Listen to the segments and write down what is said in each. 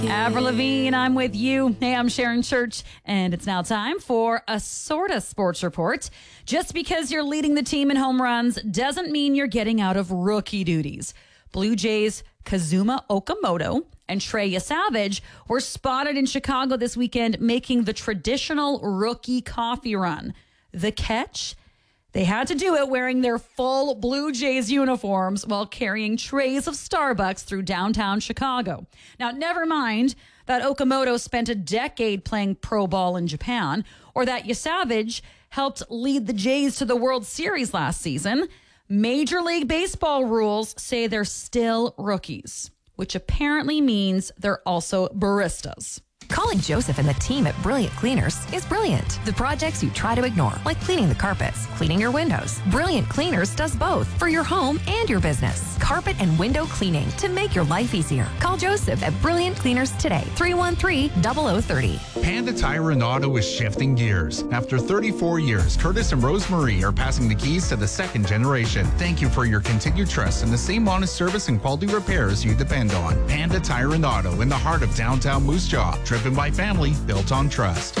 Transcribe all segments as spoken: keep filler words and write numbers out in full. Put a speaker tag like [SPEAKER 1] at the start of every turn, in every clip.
[SPEAKER 1] Avril Lavigne, I'm with you. Hey, I'm Sharon Church, and it's now time for a sorta sports report. Just because you're leading the team in home runs doesn't mean you're getting out of rookie duties. Blue Jays' Kazuma Okamoto and Trey Yesavage were spotted in Chicago this weekend making the traditional rookie coffee run. The catch? They had to do it wearing their full Blue Jays uniforms while carrying trays of Starbucks through downtown Chicago. Now, never mind that Okamoto spent a decade playing pro ball in Japan, or that Yesavage helped lead the Jays to the World Series last season. Major League Baseball rules say they're still rookies, which apparently means they're also baristas.
[SPEAKER 2] Calling Joseph and the team at Brilliant Cleaners is brilliant. The projects you try to ignore, like cleaning the carpets, cleaning your windows. Brilliant Cleaners does both for your home and your business. Carpet and window cleaning to make your life easier. Call Joseph at Brilliant Cleaners today, three one three, zero zero three zero.
[SPEAKER 3] Panda Tire and Auto is shifting gears. After thirty-four years, Curtis and Rosemarie are passing the keys to the second generation. Thank you for your continued trust and the same honest service and quality repairs you depend on. Panda Tire and Auto in the heart of downtown Moose Jaw. Driven by family, built on trust.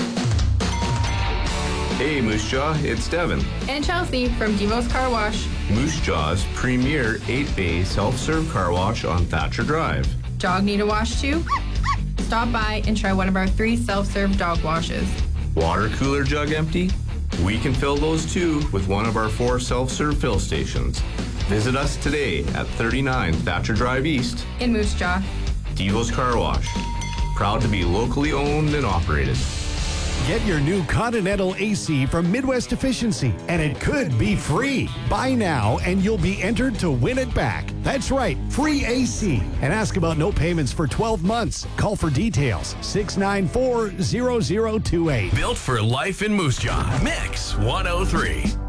[SPEAKER 4] Hey Moose Jaw, it's Devin.
[SPEAKER 5] And Chelsea from Devo's Car Wash.
[SPEAKER 4] Moose Jaw's premier eight-bay self-serve car wash on Thatcher Drive.
[SPEAKER 5] Dog need a wash too? Stop by and try one of our three self-serve dog washes.
[SPEAKER 4] Water cooler jug empty? We can fill those too with one of our four self-serve fill stations. Visit us today at thirty-nine Thatcher Drive East
[SPEAKER 5] In Moose Jaw.
[SPEAKER 4] Devo's Car Wash. Proud to be locally owned and operated.
[SPEAKER 6] Get your new Continental A C from Midwest Efficiency, and it could be free. Buy now, and you'll be entered to win it back. That's right, free A C. And ask about no payments for twelve months. Call for details, six nine four, zero zero two eight.
[SPEAKER 7] Built for life in Moose Jaw. Mix one oh three.